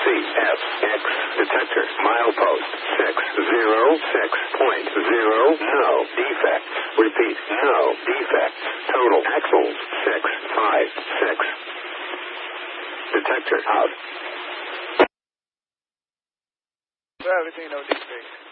CFX detector. Milepost 606.0. No defects. Repeat, no defects. Total axles 656. Detector out. Gravity, no defects.